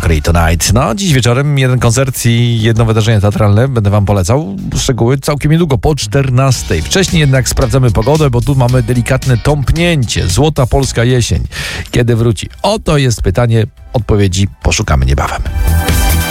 Concrete Tonight. No, dziś wieczorem jeden koncert i jedno wydarzenie teatralne będę wam polecał. Szczegóły całkiem niedługo, po 14. Wcześniej jednak sprawdzamy pogodę, bo tu mamy delikatne tąpnięcie. Złota polska jesień. Kiedy wróci? Oto jest pytanie, odpowiedzi poszukamy niebawem.